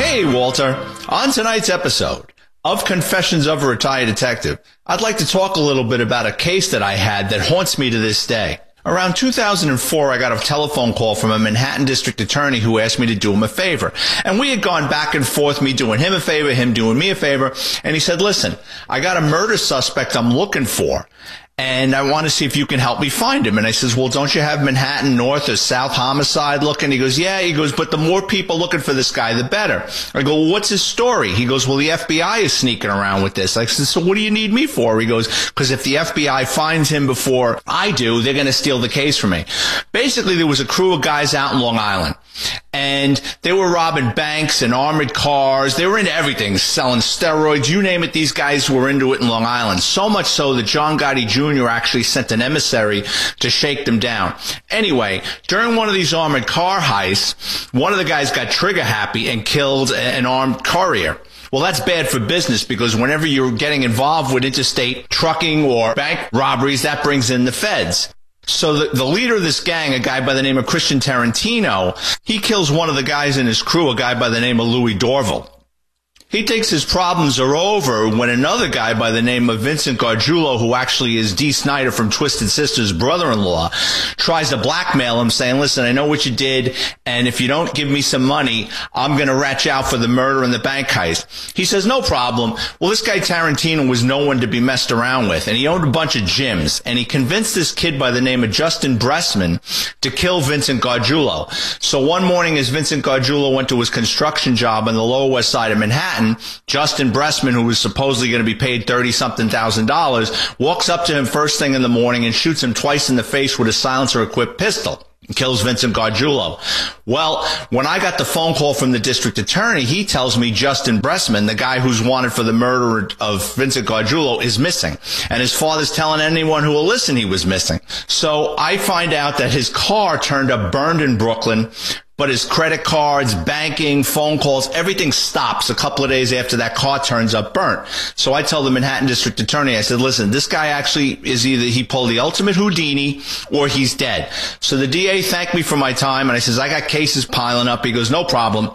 Hey, Walter. On tonight's episode of Confessions of a Retired Detective, I'd like to talk a little bit about a case that I had that haunts me to this day. Around 2004, I got a telephone call from a Manhattan district attorney who asked me to do him a favor. And we had gone back and forth, me doing him a favor, him doing me a favor. And he said, listen, I got a murder suspect I'm looking for, and I want to see if you can help me find him. And I says, well, don't you have Manhattan North or South Homicide looking? He goes, yeah. He goes, but the more people looking for this guy, the better. I go, well, what's his story? He goes, well, the FBI is sneaking around with this. I said, so what do you need me for? He goes, because if the FBI finds him before I do, they're going to steal the case from me. Basically, there was a crew of guys out in Long Island, and they were robbing banks and armored cars. They were into everything, selling steroids, you name it. These guys were into it in Long Island. So much so that John Gotti Jr. actually sent an emissary to shake them down. Anyway, during one of these armored car heists, one of the guys got trigger happy and killed an armed courier. Well, that's bad for business, because whenever you're getting involved with interstate trucking or bank robberies, that brings in the feds. So the leader of this gang, a guy by the name of Christian Tarantino, he kills one of the guys in his crew, a guy by the name of Louis Dorval. He thinks his problems are over when another guy by the name of Vincent Gargiulo, who actually is Dee Snider from Twisted Sister's brother-in-law, tries to blackmail him, saying, listen, I know what you did, and if you don't give me some money, I'm going to rat you out for the murder and the bank heist. He says, no problem. Well, this guy Tarantino was no one to be messed around with, and he owned a bunch of gyms, and he convinced this kid by the name of Justin Bressman to kill Vincent Gargiulo. So one morning, as Vincent Gargiulo went to his construction job on the Lower West Side of Manhattan, Justin Bressman, who was supposedly going to be paid $30-something thousand, walks up to him first thing in the morning and shoots him twice in the face with a silencer-equipped pistol. And kills Vincent Gargiulo. Well, when I got the phone call from the district attorney, he tells me Justin Bressman, the guy who's wanted for the murder of Vincent Gargiulo, is missing. And his father's telling anyone who will listen he was missing. So I find out that his car turned up burned in Brooklyn, but his credit cards, banking, phone calls, everything stops a couple of days after that car turns up burnt. So I tell the Manhattan district attorney, I said, listen, this guy actually is either he pulled the ultimate Houdini or he's dead. So the DA thanked me for my time, and I says, I got cases piling up. He goes, no problem.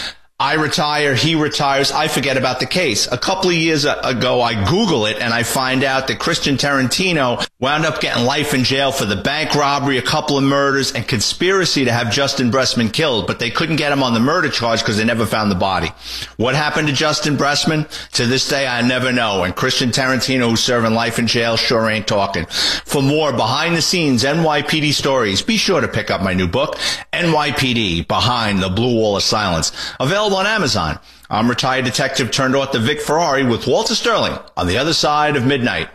I retire, he retires, I forget about the case. A couple of years ago, I Google it, and I find out that Christian Tarantino wound up getting life in jail for the bank robbery, a couple of murders, and conspiracy to have Justin Bressman killed, but they couldn't get him on the murder charge because they never found the body. What happened to Justin Bressman? To this day, I never know, and Christian Tarantino, who's serving life in jail, sure ain't talking. For more behind-the-scenes NYPD stories, be sure to pick up my new book, NYPD, Behind the Blue Wall of Silence, available on Amazon. I'm retired detective turned author Vic Ferrari with Walter Sterling on the other side of midnight.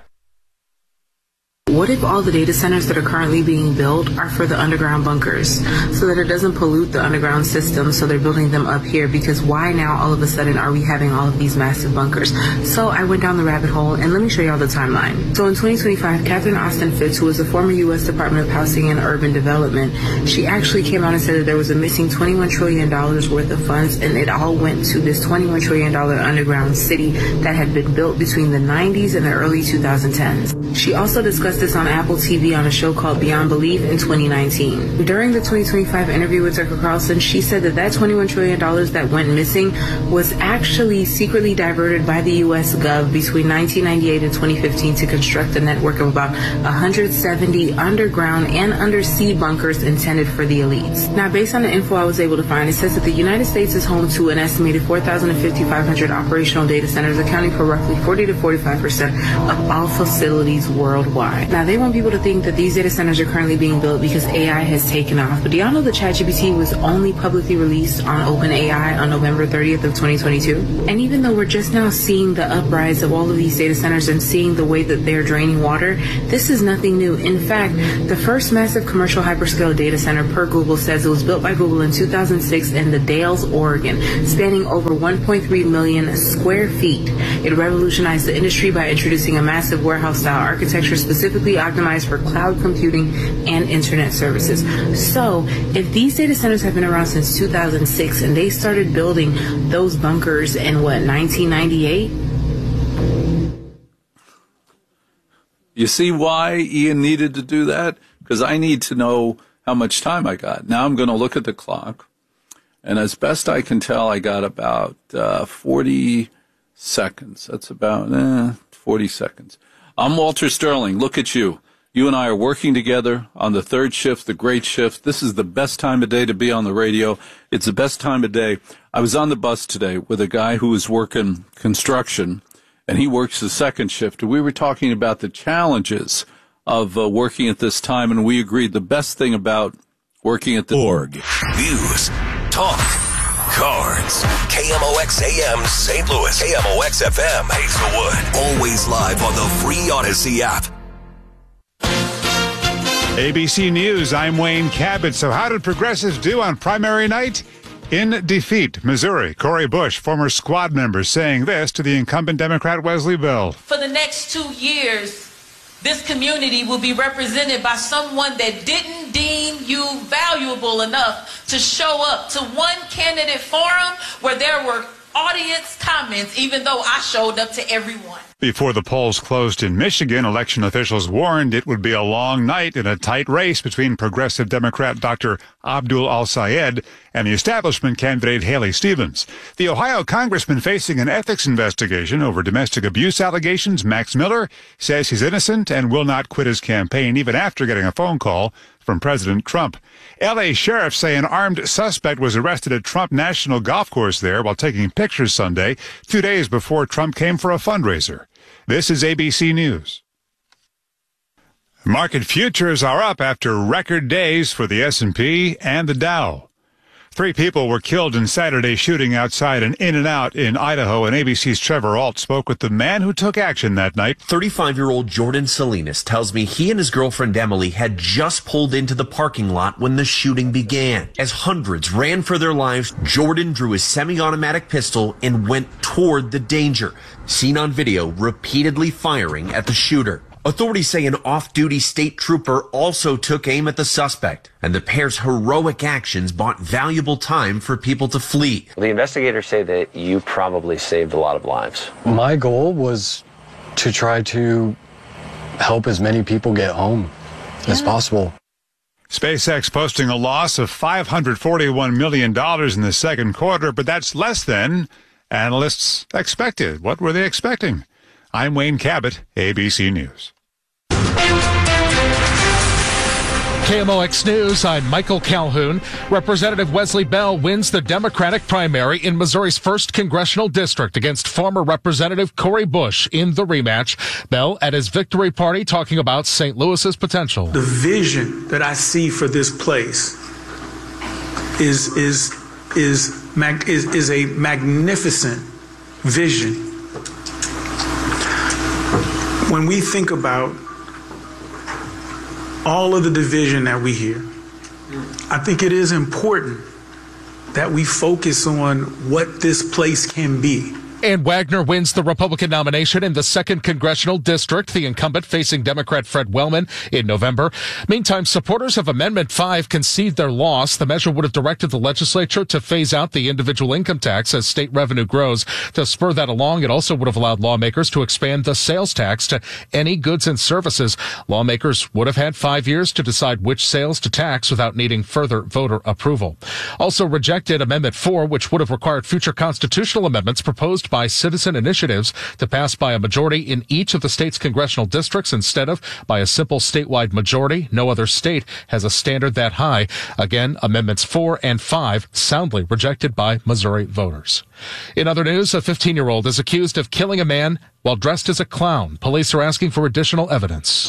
What if all the data centers that are currently being built are for the underground bunkers so that it doesn't pollute the underground system, so they're building them up here? Because why now all of a sudden are we having all of these massive bunkers? So I went down the rabbit hole, and let me show you all the timeline. So in 2025, Catherine Austin Fitts, who was a former U.S. Department of Housing and Urban Development, she actually came out and said that there was a missing $21 trillion worth of funds, and it all went to this $21 trillion underground city that had been built between the 90s and the early 2010s. She also discussed this on Apple TV on a show called Beyond Belief in 2019. During the 2025 interview with Tucker Carlson, she said that that $21 trillion that went missing was actually secretly diverted by the U.S. Gov between 1998 and 2015 to construct a network of about 170 underground and undersea bunkers intended for the elites. Now, based on the info I was able to find, it says that the United States is home to an estimated 4,500 operational data centers, accounting for roughly 40 to 45% of all facilities worldwide. Now, they want people to think that these data centers are currently being built because AI has taken off. But do y'all know that ChatGPT was only publicly released on OpenAI on November 30th of 2022? And even though we're just now seeing the uprise of all of these data centers and seeing the way that they're draining water, this is nothing new. In fact, the first massive commercial hyperscale data center, per Google, says it was built by Google in 2006 in the Dalles, Oregon, spanning over 1.3 million square feet. It revolutionized the industry by introducing a massive warehouse-style architecture specifically optimized for cloud computing and internet services. So, if these data centers have been around since 2006 and they started building those bunkers in, 1998? You see why Ian needed to do that? Because I need to know how much time I got. Now I'm going to look at the clock. And as best I can tell, I got about 40 seconds. That's about 40 seconds. I'm Walter Sterling. Look at you. You and I are working together on the third shift, the great shift. This is the best time of day to be on the radio. It's the best time of day. I was on the bus today with a guy who was working construction, and he works the second shift. And we were talking about the challenges of working at this time, and we agreed the best thing about working at the org. News, talk, cards. KMOX AM St. Louis, KMOX FM Hazelwood. Always live on the free Odyssey app. ABC News, I'm Wayne Cabot. So how did progressives do on primary night? In defeat, Missouri, Cori Bush, former squad member, saying this to the incumbent Democrat Wesley Bell. For the next 2 years, this community will be represented by someone that didn't deem you valuable enough to show up to one candidate forum where there were audience comments, even though I showed up to everyone. Before the polls closed in Michigan, election officials warned it would be a long night in a tight race between progressive Democrat Dr. Abdul Al-Sayed and the establishment candidate Haley Stevens. The Ohio congressman facing an ethics investigation over domestic abuse allegations, Max Miller, says he's innocent and will not quit his campaign even after getting a phone call from President Trump. L.A. sheriffs say an armed suspect was arrested at Trump National Golf Course there while taking pictures Sunday, 2 days before Trump came for a fundraiser. This is ABC News. Market futures are up after record days for the S&P and the Dow. 3 people were killed in Saturday's shooting outside an In-N-Out in Idaho, and ABC's Trevor Ault spoke with the man who took action that night. 35-year-old Jordan Salinas tells me he and his girlfriend Emily had just pulled into the parking lot when the shooting began. As hundreds ran for their lives, Jordan drew his semi-automatic pistol and went toward the danger, seen on video repeatedly firing at the shooter. Authorities say an off-duty state trooper also took aim at the suspect, and the pair's heroic actions bought valuable time for people to flee. The investigators say that you probably saved a lot of lives. My goal was to try to help as many people get home as possible. SpaceX posting a loss of $541 million in the second quarter, but that's less than analysts expected. What were they expecting? I'm Wayne Cabot, ABC News. KMOX News, I'm Michael Calhoun. Representative Wesley Bell wins the Democratic primary in Missouri's 1st congressional district against former Representative Cori Bush in the rematch. Bell at his victory party talking about St. Louis's potential. The vision that I see for this place is a magnificent vision. When we think about all of the division that we hear, I think it is important that we focus on what this place can be. And Wagner wins the Republican nomination in the 2nd congressional district, the incumbent facing Democrat Fred Wellman in November. Meantime, supporters of Amendment 5 concede their loss. The measure would have directed the legislature to phase out the individual income tax as state revenue grows. To spur that along, it also would have allowed lawmakers to expand the sales tax to any goods and services. Lawmakers would have had 5 years to decide which sales to tax without needing further voter approval. Also rejected Amendment 4, which would have required future constitutional amendments proposed by citizen initiatives to pass by a majority in each of the state's congressional districts instead of by a simple statewide majority. No other state has a standard that high. Again, Amendments 4 and 5 soundly rejected by Missouri voters. In other news, a 15-year-old is accused of killing a man while dressed as a clown. Police are asking for additional evidence.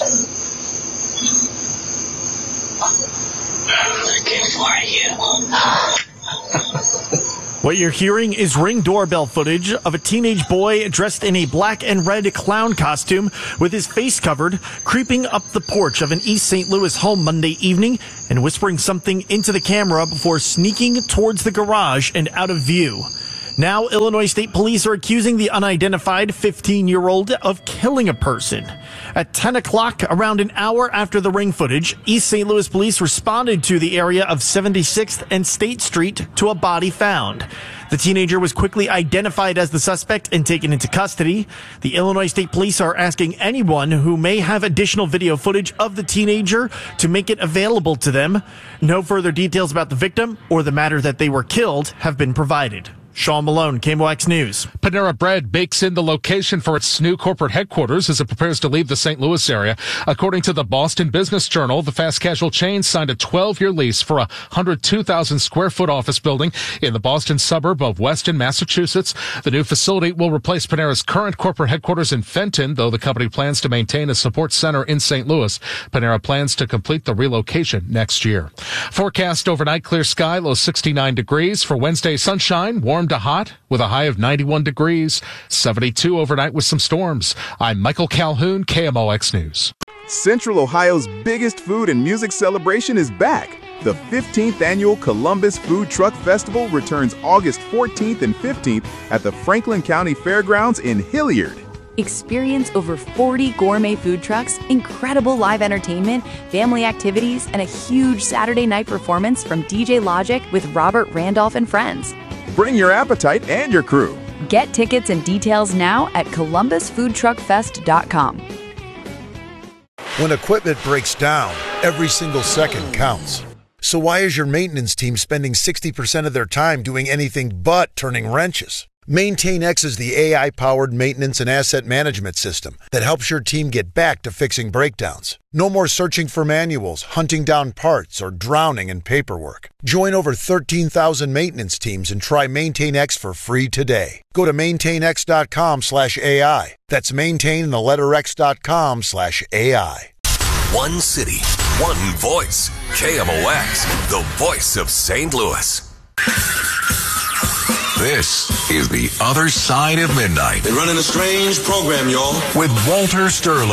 Looking for you. What you're hearing is Ring doorbell footage of a teenage boy dressed in a black and red clown costume with his face covered, creeping up the porch of an East St. Louis home Monday evening and whispering something into the camera before sneaking towards the garage and out of view. Now, Illinois State Police are accusing the unidentified 15-year-old of killing a person. At 10 o'clock, around an hour after the ring footage, East St. Louis police responded to the area of 76th and State Street to a body found. The teenager was quickly identified as the suspect and taken into custody. The Illinois State Police are asking anyone who may have additional video footage of the teenager to make it available to them. No further details about the victim or the matter that they were killed have been provided. Sean Malone, KMOX News. Panera Bread bakes in the location for its new corporate headquarters as it prepares to leave the St. Louis area. According to the Boston Business Journal, the fast casual chain signed a 12-year lease for a 102,000 square foot office building in the Boston suburb of Weston, Massachusetts. The new facility will replace Panera's current corporate headquarters in Fenton, though the company plans to maintain a support center in St. Louis. Panera plans to complete the relocation next year. Forecast overnight, clear sky, low 69 degrees. For Wednesday, sunshine, warm to hot with a high of 91 degrees, 72 overnight with some storms. I'm Michael Calhoun, KMOX News. Central Ohio's biggest food and music celebration is back. The 15th annual Columbus Food Truck Festival returns August 14th and 15th at the Franklin County Fairgrounds in Hilliard. Experience over 40 gourmet food trucks, incredible live entertainment, family activities, and a huge Saturday night performance from DJ Logic with Robert Randolph and friends. Bring your appetite and your crew. Get tickets and details now at columbusfoodtruckfest.com. When equipment breaks down, every single second counts. So why is your maintenance team spending 60% of their time doing anything but turning wrenches? MaintainX is the AI-powered maintenance and asset management system that helps your team get back to fixing breakdowns. No more searching for manuals, hunting down parts, or drowning in paperwork. Join over 13,000 maintenance teams and try MaintainX for free today. Go to maintainx.com/AI. That's maintain the letter x.com/AI. One city, one voice. KMOX, the voice of St. Louis. This is The Other Side of Midnight. They're running a strange program, y'all. With Walter Sterling.